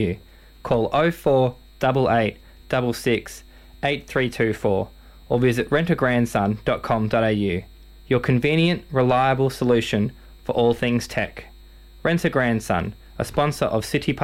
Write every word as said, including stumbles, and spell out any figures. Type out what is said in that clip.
Call oh four eight eight six six eight three two four or visit rent a grandson dot com dot a u. Your convenient, reliable solution for all things tech. Rent a Grandson, a sponsor of City Park